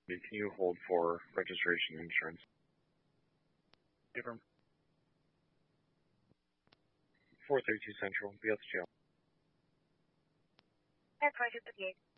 Can you hold for registration insurance? Different. 432 Central, be at the jail. At 558.